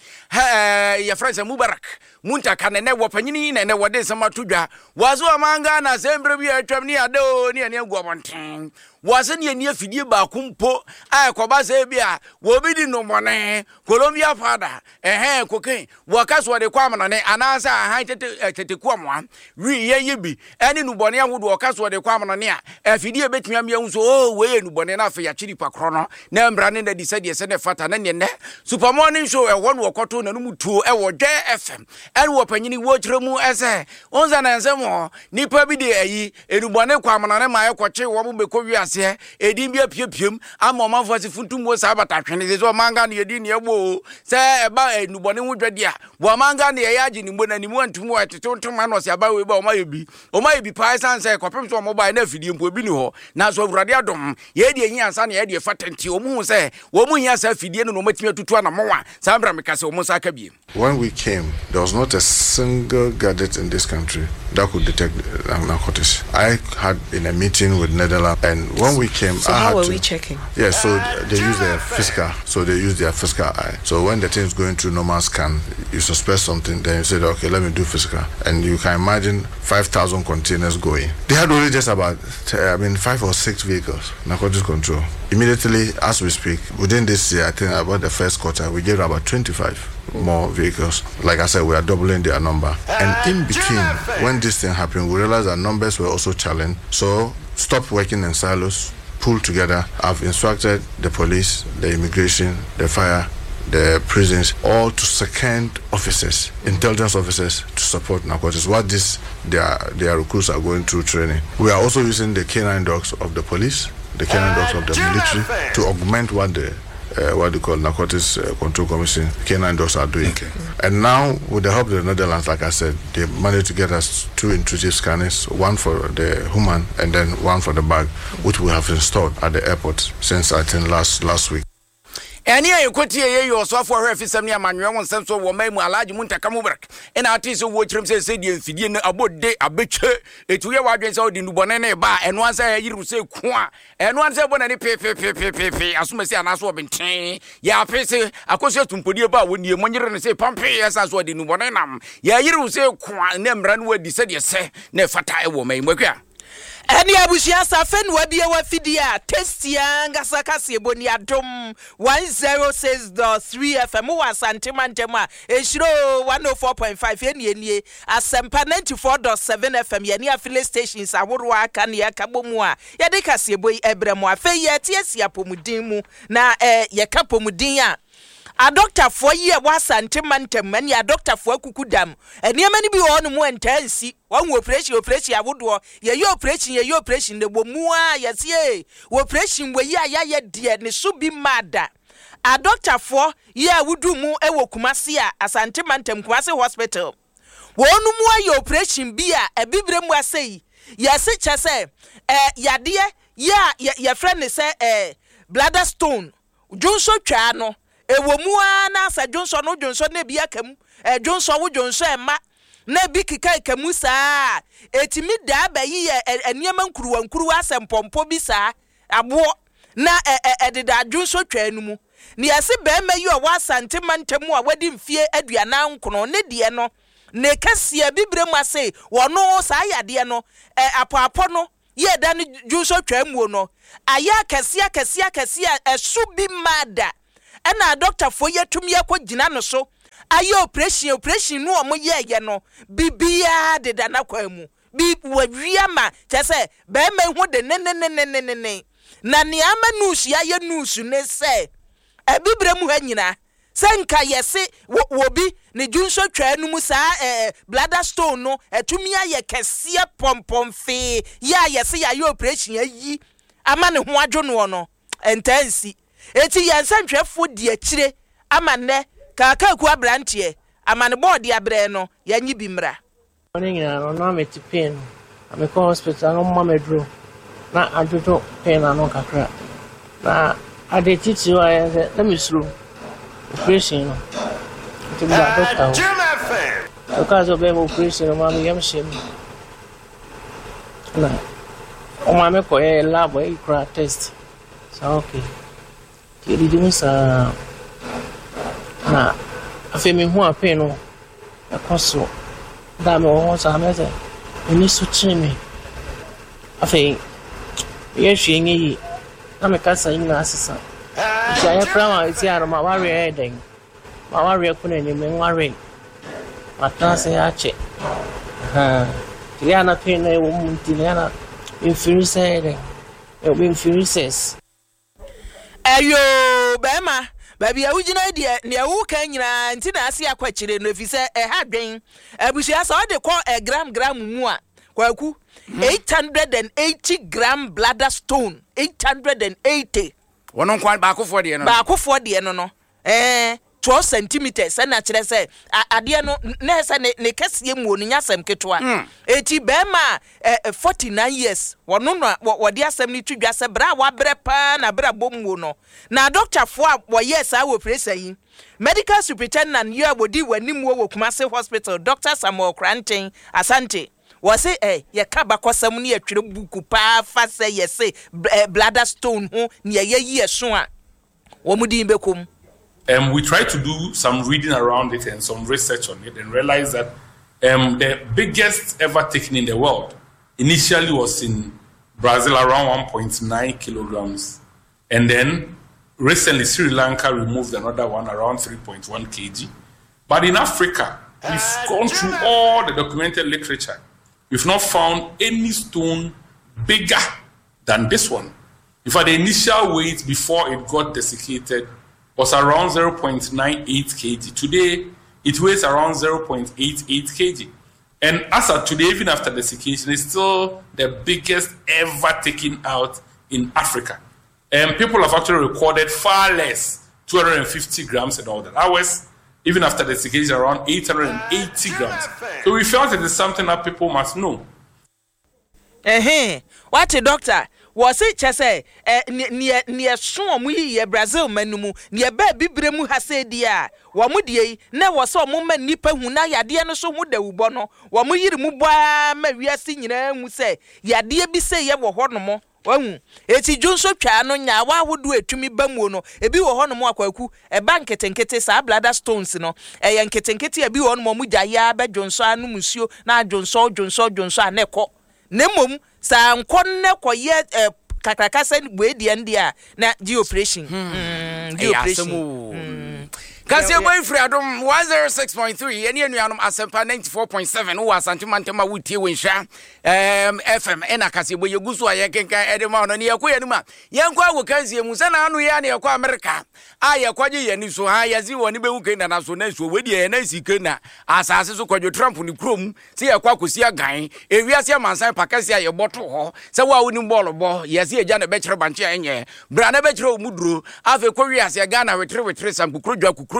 ya France Mubarak munta kanene wo panyini ne ne wode sama tudwa wazo amanga na sembre bi atwam ni ado ni ane agwabonten wase ne ne afidie ba kumpo ai koba se bia wo bi di no mone Colombia fada eh koken wakaso de kwamana ne anasa han tete tete kwamwa wi ye yebi ene nubone ahodo wakaso de kwamana ne a afidie betumi am yehun so oh we nubone na afa ya chiri pakro no na mbra ne da di se de se ne fata na ne ne super morning show e won wokoto na no mutuo e wo J F M ene wo panyini wo kyeremu ese onza na nsemo nipa bi de ayi enubone kwamana ne ma yekoche wo mo bekowi ase edim bia piepiem ama omanfo ase funtum wo sa batatwene ze so manga ne yedi ne ebo se eba enubone ho dwade a wo manga ne ye agi ni mbona ni mu antum wo tetontom ma no se aba we ba o ma yebi o ma yebi pa sanse kopem so mobile na afidie mpo bi ni ho na so awurade adom ye de yin ansa ne ye de fatenti o mu hu se wo mu hia sa afidie no no matimi atutu na mowa sambra mekase o mu sa ka bi. When we came, there was not a single gadget in this country that could detect narcotics. I had in a meeting with Netherlands, and when we came, so I how had were to, we checking? Yeah, so they use their physical, so they use their physical eye. So when the thing is going through normal scan, you suspect something, then you say, okay, let me do physical, and you can imagine five thousand containers going. They had only just about, I mean, five or six vehicles, narcotics control. Immediately, as we speak, within this year, I think about the first quarter, we gave about twenty-five more vehicles. Like I said, we are doubling their number. And in between, when this thing happened, we realized that numbers were also challenged. So stop working in silos, pull together. I've instructed the police, the immigration, the fire, the prisons, all to second officers, intelligence officers, to support narcotics. What this their their recruits are going through training. We are also using the canine dogs of the police, the canine dogs of the military, to augment what the Uh, what they call Narcotics uh, Control Commission, canine dogs are doing. Okay. And now, with the help of the Netherlands, like I said, they managed to get us two intrusive scanners, one for the human and then one for the bag, which we have installed at the airport since I think last last week. Eni ayekoti ye yo so for refi sam ne amanwe won sam so wo mai mu alaji muntaka Mubarak ena ati so wo kyerem se se die mfidie ne abode abetwe etu ye wadwen se odi nubone ne ba eno ansa ya yiru se ku a eno ansa bona ne pe pe pe pe pe pe asuma se anaso obenten ya pese akoso tumpodie ba woni monyere ne se pampe ya sa so odi nubone nam ya yiru se ku a ne mra ne wadi se de se ne fata e wo mai mwakwa. Eni abusia safen wabie wafidia testia ngasa kase boni adom one oh six point three F M wa Santema Ntema eshiro one oh four point five eni eni Asempa ninety-four point seven F M yeni affiliate stations aworo aka ne akabomu a yede kase boy ebremu afa ye tiesia pomudin mu na eh ye ka pomudin a a doctor for ye wa Santema Ntema ni a doctor for kukudam eniema ni bi wo no mu entansi one operation operation awodo ye yo operation ye yo operation de bomu a yesie operation we ya ya ye de ne so bi mada a doctor for ye awudu mu e wo Kumasi a Asante Mantem Kumasi hospital wonu mu ayo operation bi a ebibre mu asei yesi chese eh yade ya ya friend say eh bladder stone Johnson twa no ewo mu ana sa Johnson no Johnson na bi akam eh Johnson wo Johnson ema na bi kika ikamu saa etimi da ba yi eniema nkuruwa nkuruwa asempompo bi saa abo na ededa Johnson twa anu mu ni ase be ma yi o wa asante mantemu a wadi mfie aduana nkono ne de no ne kasia bibre mu ase wono saa yade no apo apo no ye da ne Johnson twa mu no aya kasia kasia kasia esu bi mada na doctor fo yetumi akogina no so aye operation operation no omo ye ye no bibia de da na kwa mu bi wawia ma chese be ma hu de ne ne ne ne ne ne na ni ama news ya ye news ne se e bibre mu ha nyina se nka yese wo bi ne Johnson twa nu mu sa eh bladder stone no etumi aye kese pompom fe ya yese ya ye operation ayi ama ne ho adwo no no entansi eti yansantwefo di akire ama ne kaka ku abrantie amane board ya bre no yanyi bimra oni nyina no na me tipin ame ko hospital no mama medro na adodo pen na no kakra na ade titi wa ya na me suru operation no ti ba doctor Jim F M ka zo be operation no mama yam shem na o mama ko e lab e kra test so okay ti di musa na afemi hu ape no ekoso da me ho sa meze ni su chimi afei ye hwenye yi na me kasa ina asesa ti aya prama ti ara ma ware eden ma ware ku na ni me ware mata se ache ha ti ana pe na wo mu ti na influence eden e wo influences ayo bema baby awugina de ne awu kan nyina nti na ase akwachire no fi se e ha dwen abusia so de ko e gram gram mu a kwaku eight hundred eighty gram bladder stone eight hundred eighty wono kwan ba akofo de no ba akofo de no no eh twelve centimeters na kire se ade no na se ne kase mu onu nyasem ketwa eti be ma forty-nine years wono no wode asem ni tudwa se bra wa bre pa na bra bomu no na doctor fo a wo yes a wo presa yi medical superintendent you abodi wanim wo Kumasi hospital Doctor Samuel Kranten Asante wose eh ye ka bakosam ne atwere buku pa fa se yese bladder stone ho ne ye yi eso a wo mudi bekom. Um, we tried to do some reading around it and some research on it and realized that um, the biggest ever taken in the world initially was in Brazil, around one point nine kilograms. And then recently Sri Lanka removed another one around three point one kilograms. But in Africa, we've gone through all the documented literature. We've not found any stone bigger than this one. In fact, the initial weight before it got desiccated was around zero point nine eight kilograms. Today, it weighs around zero point eight eight kilograms. And as of today, even after desiccation, it's still the biggest ever taken out in Africa. And people have actually recorded far less, two hundred fifty grams and all that. Ours, even after desiccation, around eight hundred eighty grams. So we felt it is something that people must know. Eh, what a doctor. Was it chese eh near near so mu ye Brazil manumu near ba bibre mu ha se dia wo mu die na wo so mu ma nipa hu na yade no so hu da ubo no wo mu yiri mu baa ma wiase nyina hu se yade bi se ye wo ho no mo wahu eti Johnson twa no nya wa wodu atumi bamu no ebi wo ho no mo akwaku e bank ketenkete sa bladder stones no e ye nketenkete ebi wo no mo mu gya ya ba Johnson anu musuo na Johnson Johnson Johnson aneko nemom sa nkonne koye kakrakasa we die ndia na di operation mm di operation Kasi boy free adom one oh six point three eni anuanom asempa ninety-four point seven wo asante mantema wutie wensha um F M ena kasi boy yegusu aye kenka edema no ne yakoya nima yenkwa wo kanzie mu sana anu ya ne yakwa America aye kwaje ye ni so ha yazi woni be Uganda na so na so we die na sike na asase so kwadwo Trump ni krom se yakwa kosi agan ewiase amansan pakase aye boto ho se wa woni ball bo yazi eja na be kire banche enye bra na be kire omuduro afa kwa wiase Ghana wetre wetre sam kukrodwa kukro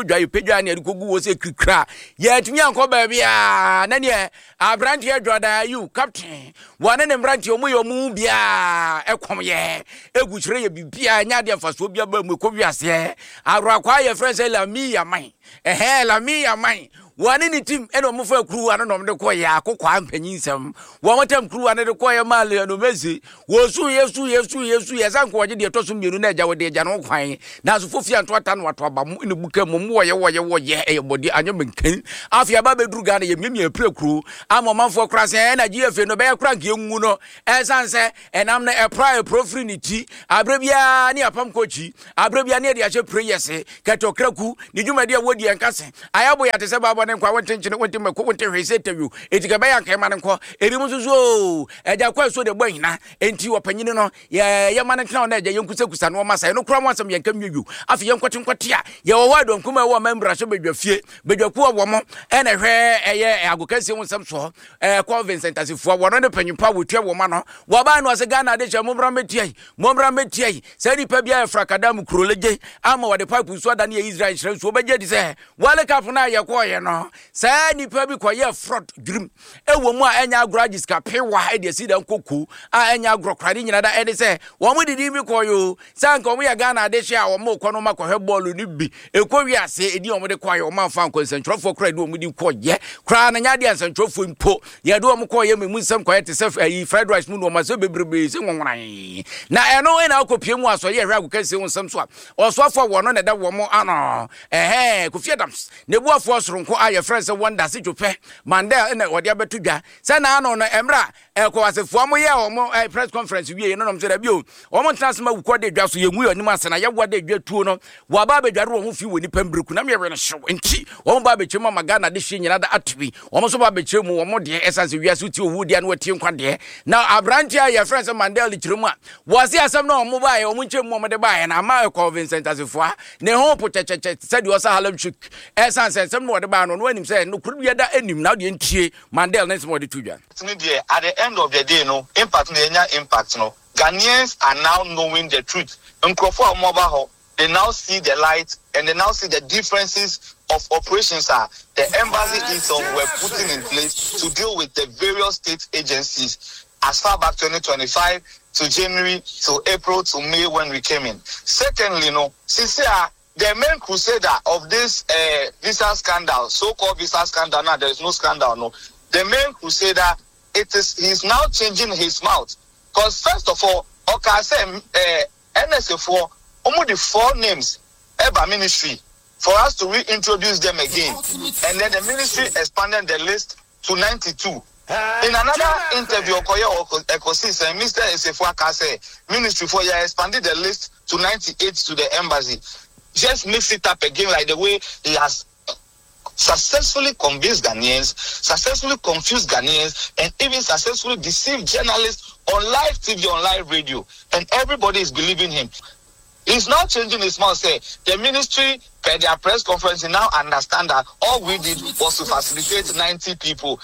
kodwa ye pedwa ne kogu wo se krikra ye tumi anko ba bia na ne abrante adwada you captain wane ne mbrante omu ye omu bia ekom ye egu kire ye bibia nya de faso bia ba mu kowiase aro akwa ye friend say la mi ya man ehe la mi ya man wane ni team eno mo fa kru ano nom de ko ya akokwa ampanyinsam wo motam kru ano de ko ya male no mezi wo su yesu yesu yesu ye sanko wo de to so mienu na agya wo de agya no kwan na so fofia nto ata no ato aba mu ne buka mu wo ye wo ye wo ye e body anyo menkan afia ba beduru ga na ye miemie pre kru ama manfo kra se na G F no be kra nke enwu no e sanse enam na e pra profri ni ti abrabia ni apam kochi abrabia ne de ache prayers keto kraku ni dwumade wodi enkase ayabo ya te se baba ne kwa wontenchene wontemma ko wonte hwese tawu etika ba yanka ma ne ko erimu susu eja kwa so de gbanyina enti wopanyine no ye ye ma ne tena na eja yenkusa kusa no ma sai no kura mo asem yanka mwiwu afi yenkwete nkwete a ye wo wado nkuma wo membra so bedwafie bedwaku wo mo ene hwe eye agokase wonsam so eh Vincent asifo wo no ne panyimpa wotua wo ma no wo ba no ase Ghana de che mombra metiai mombra metiai se ni pa bia frakadam kuroleje ama wo de pipe so da na Israel hire so beje di se wale kap na ye ko ye no se ni pa bi ko ye fraud dream e wo mu a enya grudges ka pewa e de sida nkoku a enya grokrade nyina da e de se wo mu didi bi ko yo sanka wo ya Ghana de hye a wo mu ko no ma ko hwe ball ni bi e ko wi ase edi wo mu de ko ye wo ma fa nko nsentropho kra de wo mu di ko ye kra na nya de nsentropho mpo ye do wo ko ye me munsam ko ye te se ayi fried rice mu no ma so bebrebe se nwonwan na eno e na akopie mu aso ye hwe agokase wonsam so a osofo wo no na da wo mu ano ehe ko fiadams ne bu afo soronko aye friends wonder se dwope Mandel na wode abeto dwa se na ano no emra e ko asefo mo ye o mo press conference wie no no so da bio o mo tena sema wuko de dwa so ye nwu anim asena ye wo de dwa tuo no wa ba bedware wo ho fi woni pambreku na me we no hyew enti wo ba be chema magana de hye nyina da atwi wo mo so ba be chemu wo mo de essence wiase ti owu de na wati nkwa de na abranti aye friends Mandel chiremu a wo se asem na wo ba ye wo mo chemu mo de ba ye na ma ko Vincent asefo ne ho pochecheche se de osa halam chuk essence asem no de ba no no anim se no kuru da anim na de ntie Mandel na small de tudwa at the end of the day no impact no enya impact no Ghanaians are now knowing the truth. Nkrofo Amobaho, they now see the light and they now see the differences of operations are the embassy itself were putting in place to deal with the various state agencies as far back twenty twenty-five to January to April to May when we came in. Secondly, no, since the main crusader of this uh, visa scandal, so-called visa scandal, now there is no scandal, no. The main crusader, it is he's now changing his mouth. Because first of all, okay, say uh, N S A four, only the four names ever ministry for us to reintroduce them again, and then the ministry expanded the list to ninety-two. In another interview, Okoye Ekosis and Mister Esefua say ministry for you expanded the list to ninety-eight to the embassy. Just mix it up again like the way he has successfully convinced Ghanaians, successfully confused Ghanaians, and even successfully deceived journalists on live T V, on live radio, and everybody is believing him. He's now changing his mouth. Say the ministry, per their press conference, now understand that all we did was to facilitate ninety people.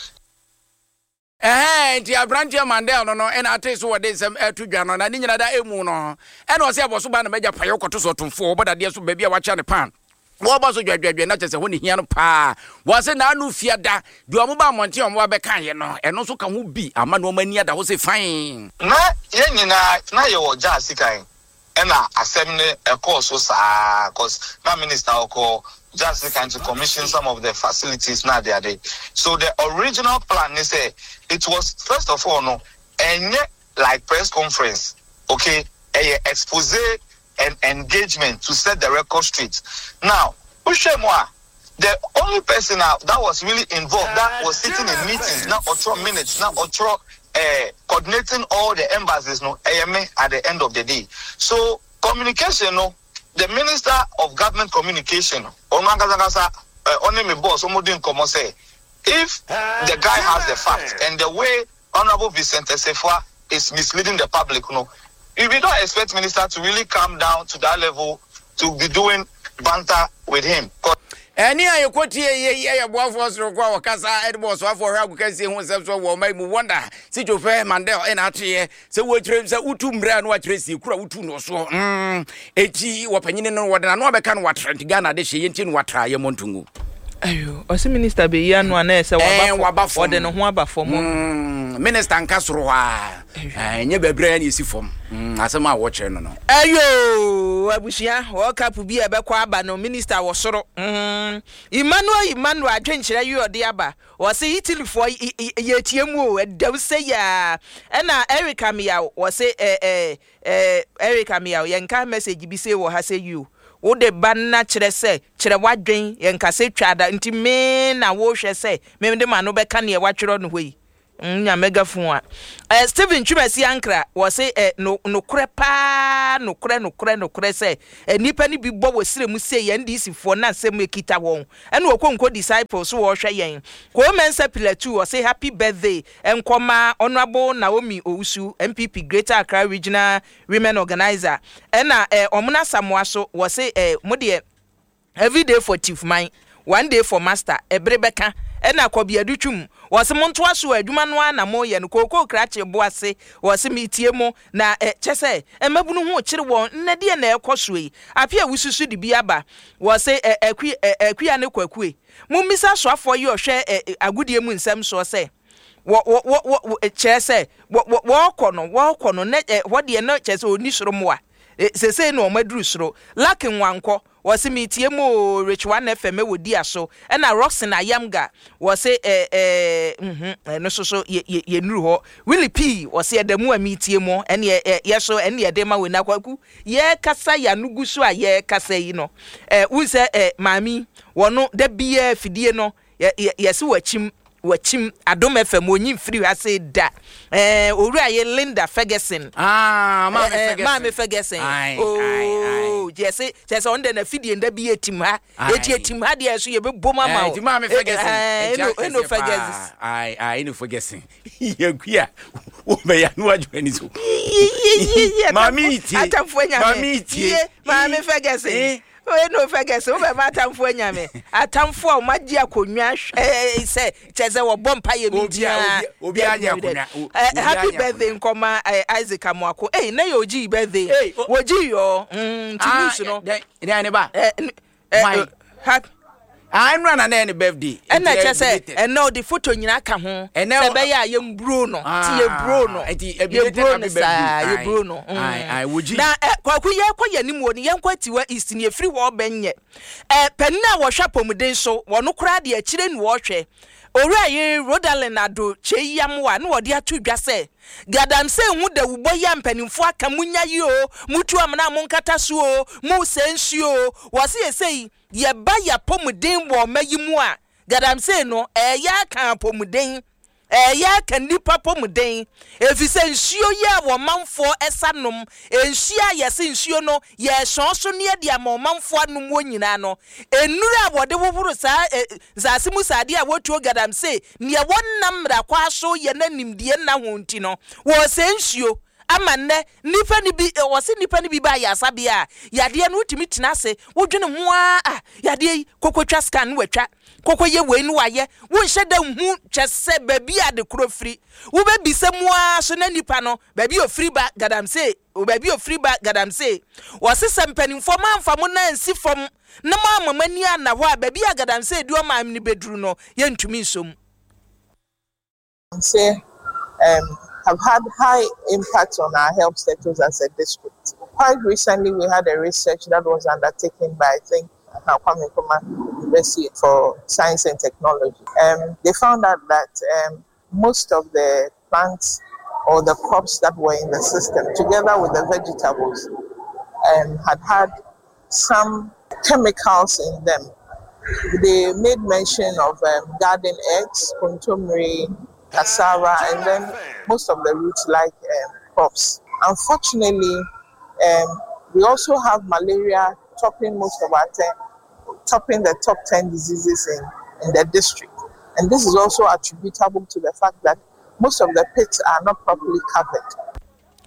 Eh, nti abrantia Mandel no no, and I tell you what they say to Jano, and in that emu no, and was able to ban a major payoko to sort of four, but I dear so baby, I watch on the pan. What was your not just a winning here pa? Was it now no fear that do a mobile monty on Wabekan, you know, and also can who be a man woman near that was a fine. No, Yenina, now you're just kind. And I assembly a course was ah, because my minister will call just kind to commission some of the facilities now they are there. So the original plan is say it was first of all no, and like press conference, okay, a expose and engagement to set the record straight. Now, Ushemwa, the only person now that was really involved, that was sitting in meetings, now or minutes, now or uh, coordinating all the embassies, no, A M A at the end of the day. So communication, no, the Minister of Government Communication, only me boss, say, if the guy has the facts and the way Honorable Vincent Esefua is misleading the public, no. If we don't expect minister to really come down to that level to be doing banter with him. Any I quote here, ye boy was required Casa Edwards for how we can see himself so well, make me wonder. Sit your fair Mandel and Archie, so what trips a Utum brand what Tracy, Crowtu no so. Hm, Echi, Wapanin, what another can watch Ghana, the Shientin, what try your Montungu. Ayo, osi minister be yan one e se waba for de no ho aba for mo. Minister Nkasroa. Eh nye bebre na isi fom. Asema watch no no. Ayo, abusia, wo cap bi e be kwa aba no minister wo soro. Mm. Emmanuel Emmanuel adwenkyere yi ode aba. Wo se Italy for ye tiemu o edaw se ya. E na Eric Amia wo se eh eh eh Eric Amia yenka message bi se wo ha se you. Wo de banna kire se kire wadwen yenkase twada nti me na wo hwe se me de ma no be ka ne watwero no hoyi nya megafon a eh Stephen Chumasi Ankra wo se eh no no kure pa no kure no kure no kure se eh nipa ni bi bo wo sire mu se ye ndc fo na sem ekita won ene wo konko disciples wo hwe yen ko mensa pilatu wo se happy birthday enkoma honorable Naomi Owusu M P P Greater Accra Regional Women Organizer ena eh omuna Samoa so wo se eh mode every day for chief mine one day for master ebrebeka ena kobiadu twum wose monto aso adwuma no ana mo ye no kokoko krache boase wose mitie mo na eh, chese emabunu ho kire won nnade na ekoso yi apia wususu di biaba wose akwi akwi ane kwakue mummisa so afo yi ohwe agudie mu nsem so se wo wo wo chese wo wo kono wo kono na wode na chese oni soro mo a sese no maduru soro lakin wanko wose mitie mo Rich One F M wodi aso e na Roxin Ayamga wose eh eh mhm no so so ye nuru ho Willie P wose edamu amitie mo ene ye so ene ye dema we na kwaku ye kasa ya nugusu a ye kasa yi no eh unse eh mami wono da bia fidie no ye ye se wachim wachim Adom F M onyi free ase da eh owura ye Linda Ferguson ah ma eh, Ferguson ma me Ferguson ai, oh ai, jese jese on de na fidie nda bi etim ha eti etim ha de so ye be boma ma o ma me Ferguson eh no no Ferguson ai ai no Ferguson ye kuya o be ya no adwani so mami ti atamfo nya mami ti ma me Ferguson we no Ferguson we ma atamfo anya me atamfo o maji akonwa eh se cheze wo bompa ye media obi anya akonwa happy birthday nkoma Isaac Amwako eh na yo ji birthday woji yo mm tinusu no dey ne ba eh happy I'm running any birthday. And I just say, and no, the photo in Akaho, and now I am Bruno, Tia Bruno, you Bruno, you Bruno. I would now, Quaquia, quite any more, young quite to East in your free war ben yet. A penna was sharp on the so, one no crowd, your children watch. Ora Rodalen ado che yamwa no ode atu dwase gadam se hu da wubo yam panimfo aka munya yi o mutu amna monkata so o mu sensuo wose yesei ye ba ya pomuden wo mayimu a gadam se no e ya kan pomuden e ya kan nipa pomuden efise nsuo ya wo manfo esanom enhia yese nsuo no ye sonso ne de ama manfo anom wonyina no enura wode woburu sa zasimu sade a wotuo gadam se ne wonnam ra kwa so ye nanimdie na honti no wo sensuo amanne nipa ni bi wose nipa ni bi ba ya sabia yade no utimi tinase wodwene ho a yade kokotwa scan watwa kokoye we nu waye wo hye da hu kyese baby ade krofri wo be bisemua so na nipa no baby ofri ba gadam se o baby ofri ba gadam se wo se sempanimfo manfa mo na nsi fom na ma mamani ana ho a baby agadam se di o ma amni bedru no ye ntumi nsom say um have had high impact on our health sectors as a district. Quite recently, we had a research that was undertaken by, I think, Kwame Nkrumah University for Science and Technology. Um, they found out that um, most of the plants or the crops that were in the system, together with the vegetables, um, had had some chemicals in them. They made mention of um, garden eggs, kontomire, cassava, and then most of the roots-like um, crops. Unfortunately, um, we also have malaria topping most of our ten, topping the top ten diseases in, in the district. And this is also attributable to the fact that most of the pits are not properly covered.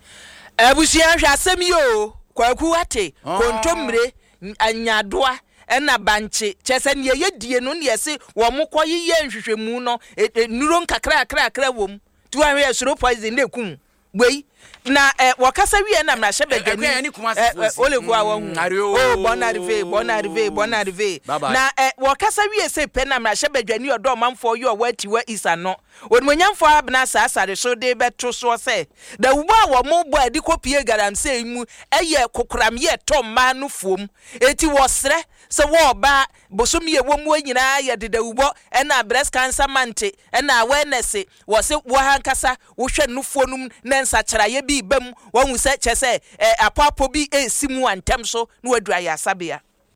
Ebusia hwa asem yo kwaku ate kontomire anyadoa ena banche chese ne ye die no ne yesi wo mokọ yiye nhwehwemu no nuro nkakra akra akra wom tu an we suro poison de kum gbei na eh wakasa wie na mra shebedwani eh olevu a wo oh bonarve bonarve bonarve na eh wakasa wie se pe na mra shebedwani odo manfo yo wati wa isa no onmonyamfo abna sa asare so de beto so se da wubo a wo mo bo adi kopie garam se mu eye kokoram ye to ma no fuom eti wo sre se wo ba bosom ye wo mu anyina ye de da wubo e na breast cancer mante e na awareness wo se wo hankasa wo hwe no fuonum na nsachara ye bi bam wo hu se chese apopo bi esimu antem so no adu aye asabia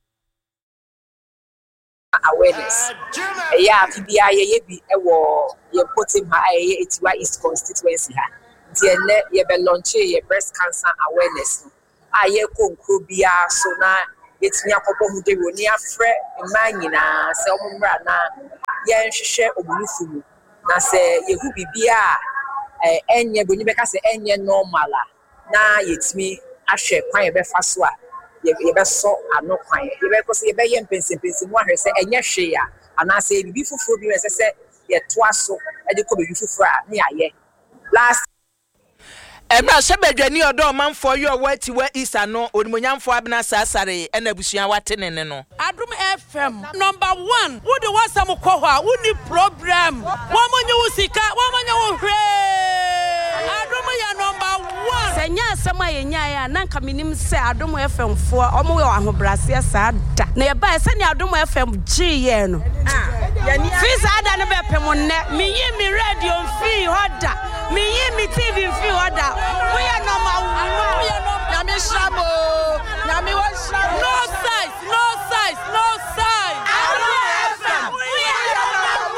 awareness yeah bibia ye bi e wo ye put him high etiwa East constituency ha tie ne ye be launch ye breast cancer awareness aye konkro bia so na yetinya kobo hu de woni afre ma nyina se omumra na ye nhwehwe obunufu na se ye hu bibia eh enye boni be ka se enye normal na yetimi ahwe kwan ye be fa so a ye be so ano kwan ye be ko se ye be ye mpense mpense mu ahwe se enye hwe ya ana se bibi fufuro bi se se ye toa so e de ko be fufuro a ne aye last Emra shebedwani odo manfo yo wati wa isa no onimonyamfo abna sasare ena busuan watene ne no Adum F M number one wo de wasam kɔ hɔ a wo ni problem wo monye wo sika wo monye wo hwe Adum ya number one senya asema yenya ya nanka minim se Adum F M fo omo yo ahobrase sa da na ye ba se ni Adum F M G ye no ah yani fisa ada ne be pem ne mi yi mi radio fi hoda mi yi mi T V fi hoda we are number one we are number Nyami shamo Nyami wa shamo no size no size no size Adum F M we are number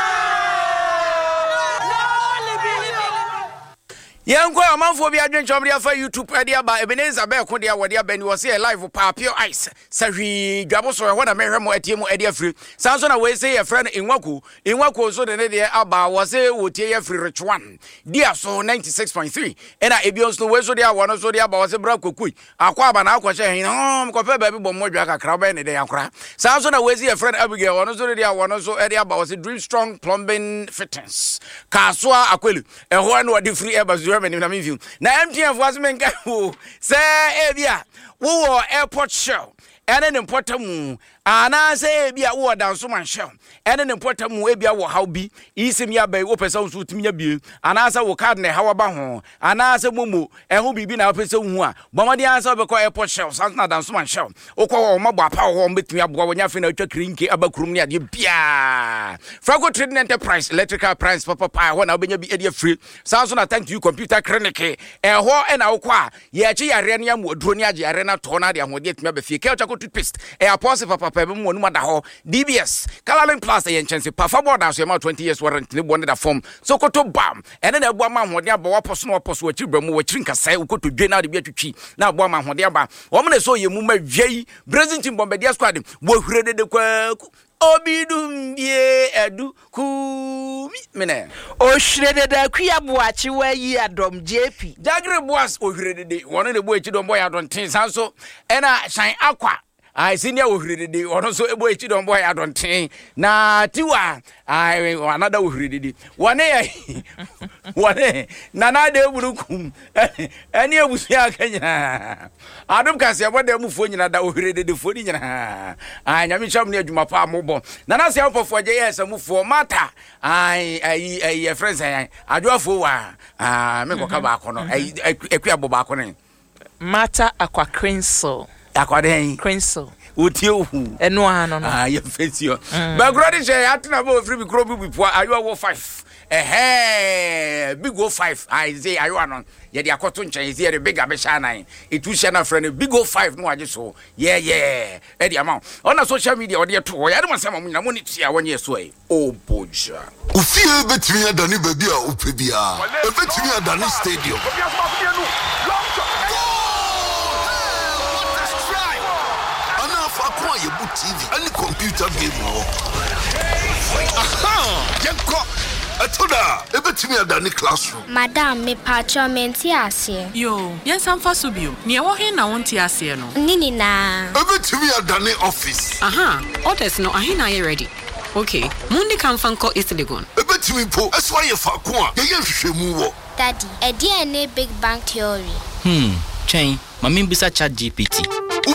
one Yanko amanfo bi adwenchomri afa YouTube ade aba Ebenezer be ko de awode aba ni wo se live pa pure ice sahwi dwaboso e ho na mehwe mo atie mu ade afri sanso na we se ye frɛ no enwaku enwaku so de ne de aba wo se wo tie ye free rich one dia so ninety-six point three ena ebion so we so de awo no so de aba wo se bra kokui akwa aba na akwa hye no ko pe ba bi bom modwa kakra ba ne de yakra sanso na we se ye frɛ no Abigail wo no so de awo no so ade aba wo se Dream Strong Plumbing Fittings kasoa akwelu e ho na wodi free eba na me view na M T N was men ga wo say e bia wo airport show ene ne importamu ana say e bia wo danso man show ene ne importamu e bia wo how bi isim ya bai wo pesa so timinya bi ana say wo card ne hawa ba ho ana say momo e ho bibi na pesa hu a bomade ansa be ko airport show sans na danso man show wo ko wo mabo apa ho betimi aboa wo nya fe na atwa krinke abakurum ne ade bia Frago Trading Enterprise electrical price papa pa ho na obenya bi ade free sans na thank you computer clinic e ho e na wo kwa ye che yare ne am oduro ne age yare na to na de ahode atimi abafie ke chako toothpaste e apose papa pa be mu onu da ho D B S Calalin Plus e chense pa fa board aso ma twenty years warranty ne bonde da form so koto bam ene na ebo ma ahode aba waposo na waposo wa chibra mu wa chiri nkasa u koto dwe na de bi atwitwi na abo ma ahode aba wo me so ye mu ma dwei Brazil team Bombardier squad wo hwere de de kwa obidum bie edu ku mene o hwere de akua boachi wa yi adom J P Jagre boas o hwere de wono de bo echi dom boy adon tin sanso ena shine akwa ai senior o hwere de wono so ebo echi dom boy adon tin na tiwa ai another o hwere de wone wone na na de burukum eni ebusu aka nyina adum kase abode mu fo nyina da o hwere de fo ni nyina ai nyame cham ne adwuma pa mobo na na se afofo je yes mu fo mata ai ai ai friends ai adwafo wa ah me ko ka ba ko no ai ekua bo ba ko ne mata akwa crinso akwa den crinso utie ohu eno ano no ah ye fesio ba grodi she atna bo free bi kro bi po ayo wo five eh big go five I say ayo anon ye de akoto nchen ye de big abesha nine etu she na friend big go five no age so yeah yeah e de amount on social media o de to ya de masema mu na mo ni tia wonye so e o boja ufie betimi adani baby a opebia e betimi adani stadium Kwa yebu T V any computer game wo aha yenko Etoda, ebetimi adani classroom. Madam, me pacho menti asie. Yo, yes, I'm for subio. Near walking, I want to asie no. Nini na. Ebetimi adani office. Aha, orders no, ahina ye ready. Okay, Mundi can fanko Eastlegon. Ebetimi po, that's why you fakwa. Ye hwehwemu wo. Daddy, a D N A big bang theory. Hmm, chain, my bisa chat G P T.